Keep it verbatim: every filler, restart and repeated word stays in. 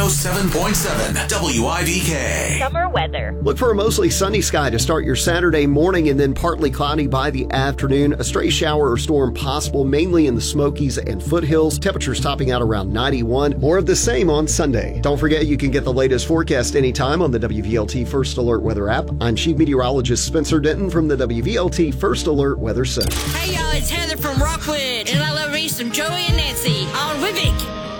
oh seven point seven W I D K. Summer weather. Look for a mostly sunny sky to start your Saturday morning and then partly cloudy by the afternoon. A stray shower or storm possible mainly in the Smokies and foothills. Temperatures topping out around ninety-one. More of the same on Sunday. Don't forget you can get the latest forecast anytime on the W V L T First Alert Weather app. I'm Chief Meteorologist Spencer Denton from the W V L T First Alert Weather Center. Hey y'all, it's Heather from Rockwood, and I love me some Joey and Nancy on Wibbick.